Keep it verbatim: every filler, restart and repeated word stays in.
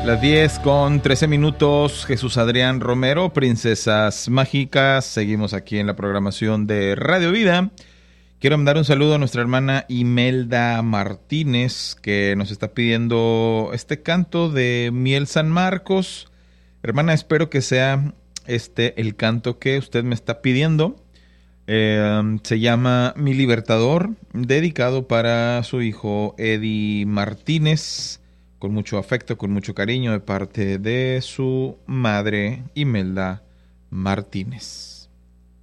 Las diez con trece minutos, Jesús Adrián Romero, Princesas Mágicas. Seguimos aquí en la programación de Radio Vida. Quiero mandar un saludo a nuestra hermana Imelda Martínez, que nos está pidiendo este canto de Miel San Marcos. Hermana, espero que sea este el canto que usted me está pidiendo. Eh, se llama Mi Libertador, dedicado para su hijo Eddie Martínez, con mucho afecto, con mucho cariño de parte de su madre Imelda Martínez.